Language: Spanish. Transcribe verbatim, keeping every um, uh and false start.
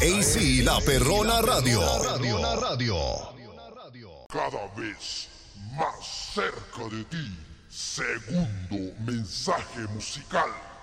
A C La Perrona Radio. Cada vez más cerca de ti. Segundo mensaje musical.